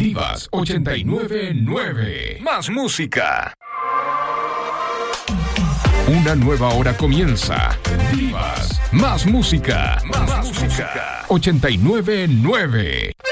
Divas 899. Más música. Una nueva hora comienza. Divas, más música. Más música. 899.